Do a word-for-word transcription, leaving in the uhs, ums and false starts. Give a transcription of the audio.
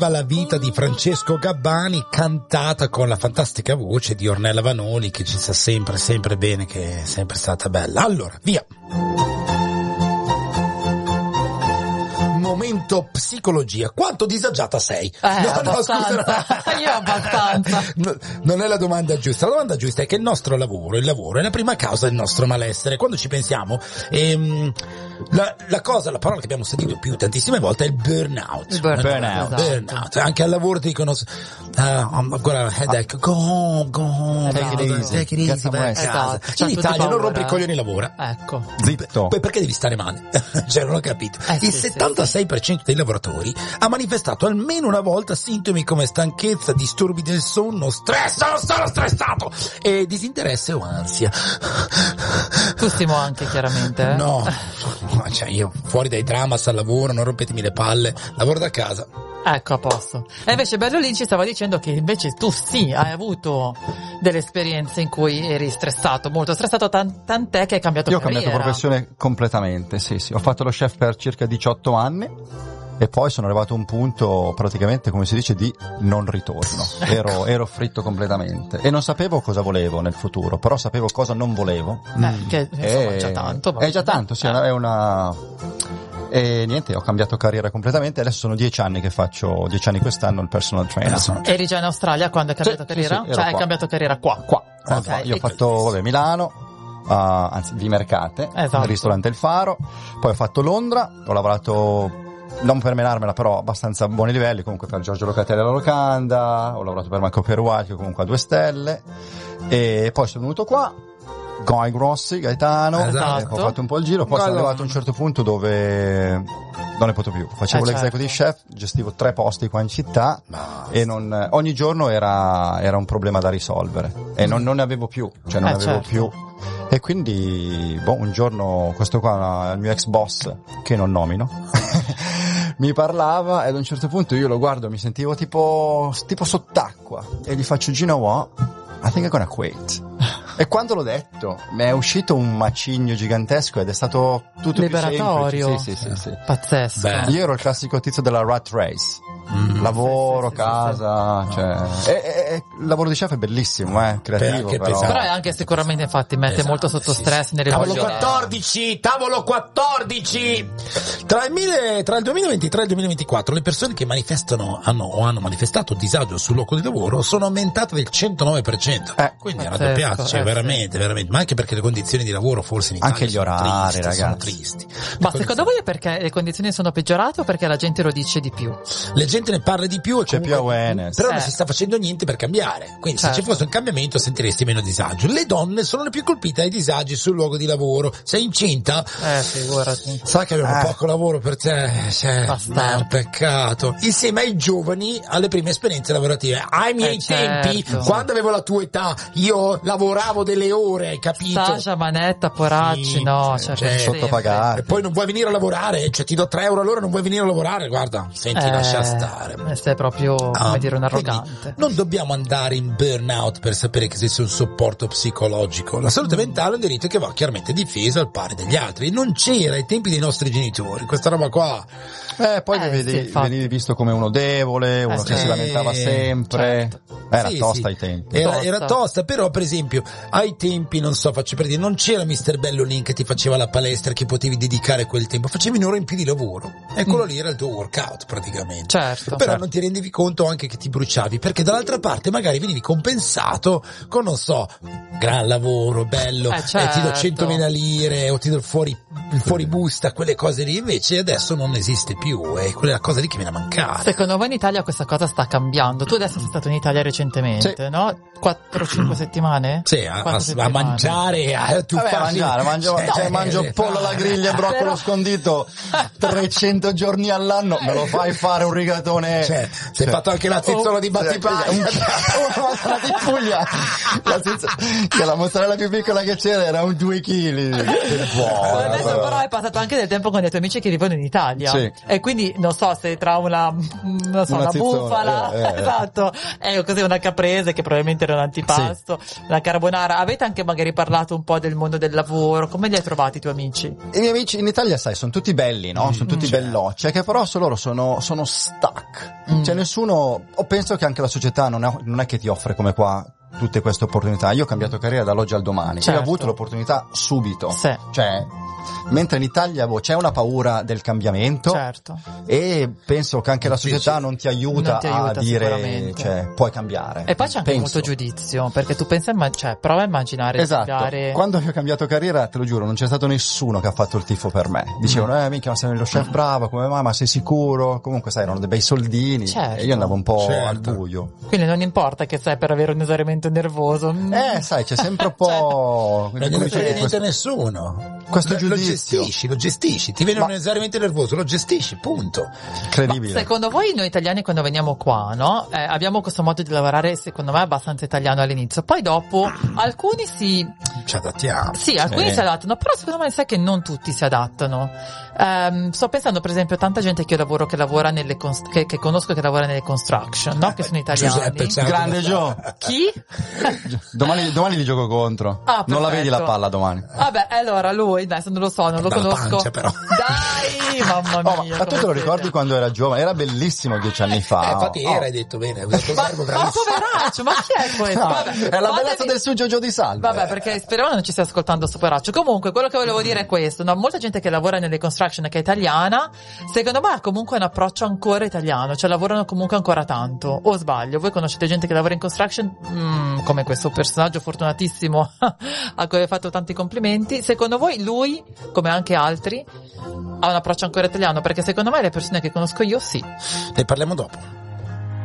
Beffa la vita di Francesco Gabbani, cantata con la fantastica voce di Ornella Vanoni, che ci sa sempre, sempre bene, che è sempre stata bella. Allora, via! Momento psicologia. Quanto disagiata sei? Eh, no, abbastanza. No, io abbastanza. No, non è la domanda giusta. La domanda giusta è che il nostro lavoro, il lavoro è la prima causa del nostro malessere. Quando ci pensiamo, ehm, la, la cosa, la parola che abbiamo sentito più tantissime volte è il burnout. Il burnout. burnout. Esatto. burnout. Anche al lavoro ti dicono, uh, I've got a headache, go home, go home, take it easy, take it easy, vai a casa. Esatto. In Italia non rompi i coglioni, lavora. Ecco. Zitto. Poi perché devi stare male? Cioè, non ho capito. Eh, sì, il sì, settantasei per cento dei lavoratori ha manifestato almeno una volta sintomi come stanchezza, disturbi del sonno, stress, non sono stressato, e disinteresse o ansia. Tu stimo anche, chiaramente. Eh? No, cioè io fuori dai dramas al lavoro, non rompetemi le palle, lavoro da casa. Ecco, a posto. E invece Berlolin ci stava dicendo che invece tu sì, hai avuto delle esperienze in cui eri stressato, molto stressato, tan- tant'è che hai cambiato Io ho carriera. cambiato professione completamente, sì, sì. Ho fatto lo chef per circa diciotto anni e poi sono arrivato a un punto praticamente, come si dice, di non ritorno. Ero, ero fritto completamente e non sapevo cosa volevo nel futuro, però sapevo cosa non volevo. Eh, che insomma è già tanto. È già tanto, sì, eh. è una... E niente, ho cambiato carriera completamente. Adesso sono dieci anni che faccio, dieci anni quest'anno il personal trainer. Eri già in Australia quando hai cambiato Sì, carriera? sì, sì, ero cioè hai qua. cambiato carriera qua? Qua, qua, Ok. qua. Io ho E- fatto vabbè, Milano, uh, anzi di Mercate, Esatto. il ristorante Il Faro, poi ho fatto Londra, ho lavorato non per menarmela, però abbastanza a buoni livelli, comunque per Giorgio Locatelli alla Locanda, ho lavorato per Marco Peruati, che comunque a due stelle, e poi sono venuto qua, Guy Grossi, Gaetano, Esatto. ho fatto un po' il giro, poi sono arrivato a un certo punto dove non ne potevo più, facevo Eh, certo. l'executive chef, gestivo tre posti qua in città e non, ogni giorno era, era un problema da risolvere e non, non ne avevo più, cioè non Eh, ne avevo certo. più. E quindi, boh, un giorno questo qua, il mio ex boss, che non nomino, mi parlava e ad un certo punto io lo guardo, mi sentivo tipo, tipo sott'acqua e gli faccio, you know what? I think I'm gonna quit. E quando l'ho detto, mi è uscito un macigno gigantesco ed è stato tutto Liberatorio. più semplice. Sì, sì, sì, sì. Pazzesco. Beh. Io ero il classico tizio della rat race. Mm. Lavoro, Sì, sì, sì, casa, sì, cioè... E, e- e il lavoro di chef è bellissimo, eh, creativo, Che però... pesante. Però è anche sicuramente, infatti, mette Esatto, molto sotto sì, stress sì. nelle Tavolo voglione. quattordici, tavolo quattordici. Tra il, mille, tra il duemilaventitré e il duemilaventiquattro le persone che manifestano hanno o hanno manifestato disagio sul luogo di lavoro sono aumentate del centonove per cento. Eh, Quindi è pazzesco, raddoppiato, cioè eh, veramente, veramente, ma anche perché le condizioni di lavoro forse in Italia Anche gli sono orari, tristi, sono ragazzi. tristi. Le Ma condizioni- secondo voi è perché le condizioni sono peggiorate o perché la gente lo dice di più? la gente ne parla di più e C'è più comunque- awareness. però non Eh. si sta facendo niente per cambiare, quindi se Certo. ci fosse un cambiamento sentiresti meno disagio. Le donne sono le più colpite dai disagi sul luogo di lavoro. Sei incinta? Eh, figurati. Sai che abbiamo Eh. poco lavoro per te, cioè, Bastardo. è un peccato. Insieme ai giovani alle prime esperienze lavorative. Ai miei Eh, tempi, certo. quando avevo la tua età, io lavoravo delle ore, hai capito? Stage, manetta, poracci, Sì, no, cioè, cioè, cioè, per sempre. sottopagati. E poi non vuoi venire a lavorare, cioè ti do tre euro all'ora, non vuoi venire a lavorare, guarda, senti, Eh, lascia stare. eh, sei proprio, Ah, come dire, un quindi arrogante. non dobbiamo andare in burnout per sapere che esiste un supporto psicologico. La salute mentale è un diritto che va chiaramente difeso al pari degli altri. Non c'era ai tempi dei nostri genitori questa roba qua. Eh, poi Eh, vedi- sì, infatti. venivi visto come uno debole, uno Eh, che sì. si lamentava sempre. Certo. Era Sì, tosta sì. ai tempi. Era, Tosta. era tosta, però per esempio ai tempi, non so, faccio per dire, non c'era mister Bello lì che ti faceva la palestra, che potevi dedicare quel tempo, facevi un'ora in più di lavoro e quello lì era il tuo workout praticamente. Certo. Però certo. non ti rendevi conto anche che ti bruciavi, perché dall'altra parte magari venivi compensato con, non so, gran lavoro, bello, Eh, e ti do certo. centomila lire o ti do il fuori, il fuori busta, quelle cose lì, invece adesso non esiste più, è quella cosa lì che viene a mancare. Secondo me in Italia questa cosa sta cambiando. Tu adesso sei stato in Italia recentemente, Sì. no? quattro cinque settimane? Sì, a, Quattro a- a settimane. mangiare, a tu Vabbè, fai- mangiare, mangio, Cioè, cioè, mangio eh, pollo alla griglia e broccolo Però- scondito trecento giorni all'anno, me lo fai fare un rigatone. Cioè, sei fatto anche la zizzola di battipaglia. Un- una tippuglia. La zizzola- che la mozzarella più piccola che c'era era un due chili. Che buona, Adesso però. però hai passato anche del tempo con i tuoi amici che vivono in Italia. Sì. E quindi non so se tra una, non so, Una una, zizzola, bufala, eh, eh, eh. esatto, e così una una caprese che probabilmente era un antipasto, sì. La carbonara. Avete anche magari parlato un po' del mondo del lavoro, come li hai trovati i tuoi amici? I miei amici in Italia, sai, sono tutti belli, no? Sono tutti mm, bellocci, è che però solo loro sono, sono stuck. Mm. Cioè nessuno, o penso che anche la società non è, non è che ti offre come qua tutte queste opportunità. Io ho cambiato carriera dall'oggi al domani, certo. Io ho avuto l'opportunità subito, sì. Cioè mentre in Italia boh, c'è una paura del cambiamento, certo. E penso che anche la società non ti aiuta, non ti aiuta a dire, cioè, puoi cambiare. E poi c'è anche penso. molto giudizio, perché tu pensi, ma cioè, prova a immaginare, esatto. Studiare... Quando io ho cambiato carriera, te lo giuro, non c'è stato nessuno che ha fatto il tifo per me. Dicevano, eh minchia, ma sei lo chef bravo, come mai, ma sei sicuro? Comunque sai, erano dei bei soldini, certo. E io andavo un po' certo. al buio. Quindi non importa che sei per avere un esaurimento nervoso. Eh, sai, c'è sempre un po'... cioè, non ne frega niente a nessuno. Questo lo, giudizio. Lo gestisci, lo gestisci, ti viene ma... un esaurimento nervoso, lo gestisci, punto. Incredibile. Ma secondo voi noi italiani quando veniamo qua, no? Eh, abbiamo questo modo di lavorare secondo me abbastanza italiano all'inizio, poi dopo alcuni si... ci adattiamo. Sì, alcuni sì. si adattano, però secondo me sai che non tutti si adattano. Um, sto pensando per esempio a tanta gente che io lavoro che lavora nelle const- che, che conosco che lavora nelle construction, no? Che sono italiani. Giuseppe, ciao. Grande Gio. Chi? domani, domani li gioco contro. Ah, non la vedi la palla domani. Vabbè, allora lui, adesso non lo so, non lo Dalla conosco. pancia, però. Dai, mamma mia. Oh, ma tu te lo ricordi siete? quando era giovane? Era bellissimo dieci anni fa. Eh, infatti oh. era, hai detto bene, hai usato il Ma, verbo ma bravissimo. poveraccio, ma chi è questo? No, Vabbè, è la fatevi- bellezza del suo Giorgio di Salvo. Vabbè, perché speriamo non ci stia ascoltando sto poraccio. Comunque, quello che volevo dire è questo, no? Molta gente che lavora nelle construction che è italiana, secondo me ha comunque un approccio ancora italiano, cioè lavorano comunque ancora tanto. O sbaglio? Voi conoscete gente che lavora in construction, mm, come questo personaggio fortunatissimo a cui ho fatto tanti complimenti. Secondo voi lui, come anche altri, ha un approccio ancora italiano? Perché secondo me le persone che conosco io sì. Ne parliamo dopo.